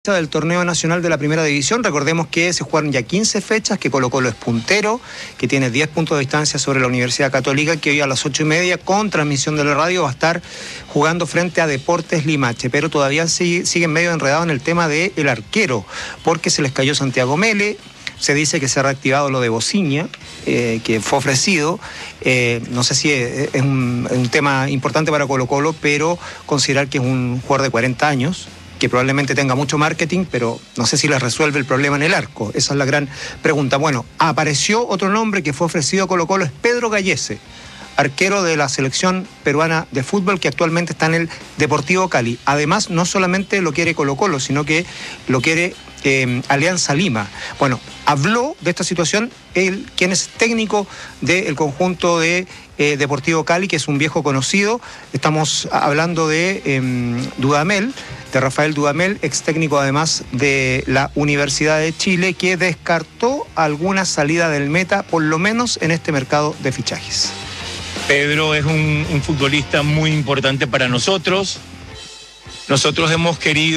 Del torneo nacional de la primera división. Recordemos que se jugaron ya 15 fechas, que Colo-Colo es puntero, que tiene 10 puntos de distancia sobre la Universidad Católica, que hoy a las 8:30 con transmisión de la radio va a estar jugando frente a Deportes Limache, pero todavía siguen medio enredados en el tema del arquero, porque se les cayó Santiago Mele. Se dice que se ha reactivado lo de Bociña, que fue ofrecido. No sé si es un tema importante para Colo-Colo, pero considerar que es un jugador de 40 años, que probablemente tenga mucho marketing, pero no sé si les resuelve el problema en el arco. Esa es la gran pregunta. Bueno, apareció otro nombre que fue ofrecido a Colo-Colo, es Pedro Gallese, arquero de la selección peruana de fútbol, que actualmente está en el Deportivo Cali. Además, no solamente lo quiere Colo-Colo, sino que lo quiere Alianza Lima. Bueno, habló de esta situación quien es técnico del conjunto de Deportivo Cali, que es un viejo conocido. Estamos hablando de Dudamel, de Rafael Dudamel, ex técnico además de la Universidad de Chile, que descartó alguna salida del Meta, por lo menos en este mercado de fichajes. Pedro es un futbolista muy importante para nosotros. Nosotros hemos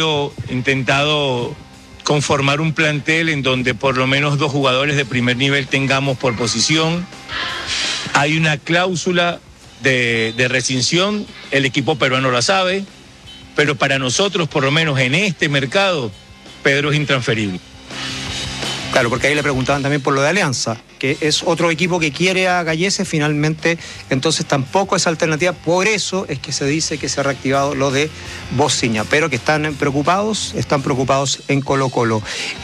intentado conformar un plantel en donde por lo menos 2 jugadores de primer nivel tengamos por posición. Hay una cláusula de rescisión, el equipo peruano la sabe, pero para nosotros, por lo menos en este mercado, Pedro es intransferible. Claro, porque ahí le preguntaban también por lo de Alianza, que es otro equipo que quiere a Gallese, finalmente, entonces tampoco es alternativa. Por eso es que se dice que se ha reactivado lo de Bociña, pero que están preocupados en Colo-Colo.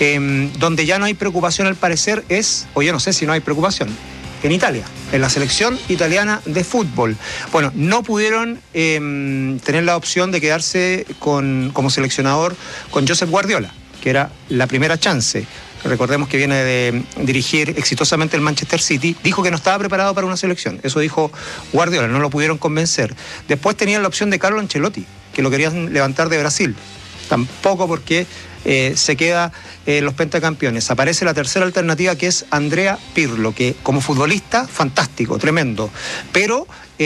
Donde ya no hay preocupación al parecer es, o yo no sé si no hay preocupación, en Italia, en la selección italiana de fútbol. Bueno, no pudieron tener la opción de quedarse como seleccionador con Josep Guardiola, que era la primera chance. Recordemos que viene de dirigir exitosamente el Manchester City. Dijo que no estaba preparado para una selección. Eso dijo Guardiola, no lo pudieron convencer. Después tenían la opción de Carlo Ancelotti, que lo querían levantar de Brasil. Tampoco, porque se queda los pentacampeones. Aparece la tercera alternativa, que es Andrea Pirlo, que como futbolista, fantástico, tremendo. Pero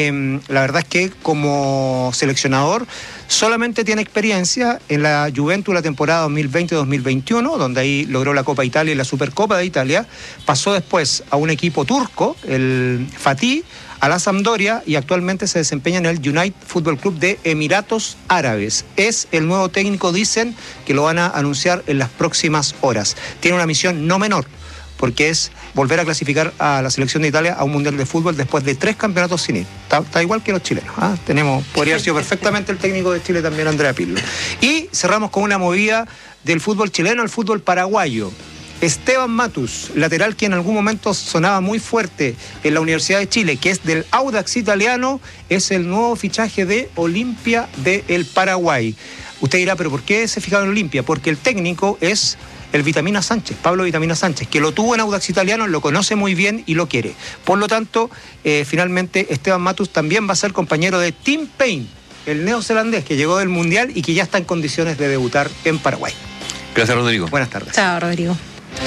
la verdad es que como seleccionador solamente tiene experiencia en la Juventus la temporada 2020-2021, donde ahí logró la Copa Italia y la Supercopa de Italia. Pasó después a un equipo turco, el Fatih, a la Sampdoria, y actualmente se desempeña en el United Football Club de Emiratos Árabes. Es el nuevo técnico, dicen que lo van a anunciar en las próximas horas. Tiene una misión no menor, porque es volver a clasificar a la selección de Italia a un mundial de fútbol después de 3 campeonatos sin ir. Está igual que los chilenos. Podría haber sido perfectamente el técnico de Chile también, Andrea Pirlo. Y cerramos con una movida del fútbol chileno al fútbol paraguayo. Esteban Matus, lateral que en algún momento sonaba muy fuerte en la Universidad de Chile, que es del Audax italiano, es el nuevo fichaje de Olimpia del Paraguay. Usted dirá, ¿pero por qué se fijaron en Olimpia? Porque el técnico es el Vitamina Sánchez, Pablo Vitamina Sánchez, que lo tuvo en Audax italiano, lo conoce muy bien y lo quiere. Por lo tanto, finalmente Esteban Matus también va a ser compañero de Tim Payne, el neozelandés que llegó del Mundial y que ya está en condiciones de debutar en Paraguay. Gracias, Rodrigo. Buenas tardes. Chao, Rodrigo.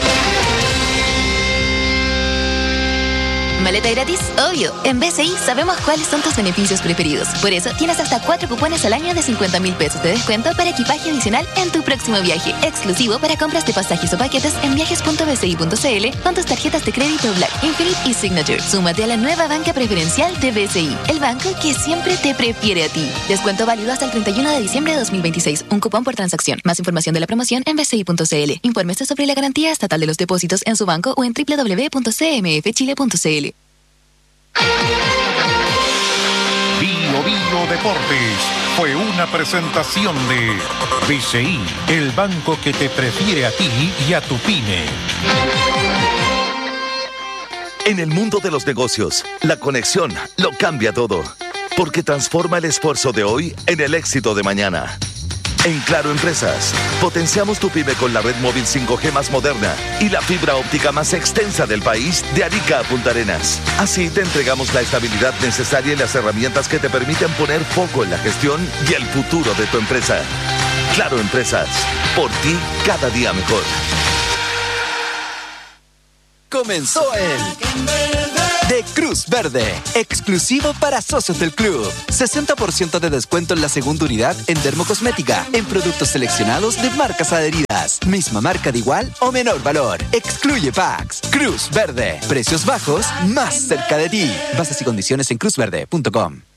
¿Maleta gratis? Obvio. En BCI sabemos cuáles son tus beneficios preferidos. Por eso tienes hasta 4 cupones al año de 50.000 pesos de descuento para equipaje adicional en tu próximo viaje. Exclusivo para compras de pasajes o paquetes en viajes.bci.cl con tus tarjetas de crédito Black, Infinite y Signature. Súmate a la nueva banca preferencial de BCI, el banco que siempre te prefiere a ti. Descuento válido hasta el 31 de diciembre de 2026. Un cupón por transacción. Más información de la promoción en bci.cl. Infórmese sobre la garantía estatal de los depósitos en su banco o en www.cmfchile.cl. Bio Deportes fue una presentación de BCI, el banco que te prefiere a ti y a tu pyme. En el mundo de los negocios, la conexión lo cambia todo, porque transforma el esfuerzo de hoy en el éxito de mañana. En Claro Empresas, potenciamos tu pyme con la red móvil 5G más moderna y la fibra óptica más extensa del país, de Arica a Punta Arenas. Así te entregamos la estabilidad necesaria y las herramientas que te permiten poner foco en la gestión y el futuro de tu empresa. Claro Empresas, por ti cada día mejor. Comenzó el de Cruz Verde, exclusivo para socios del club. 60% de descuento en la segunda unidad en dermocosmética, en productos seleccionados de marcas adheridas. Misma marca de igual o menor valor. Excluye packs. Cruz Verde, precios bajos, más cerca de ti. Bases y condiciones en cruzverde.com.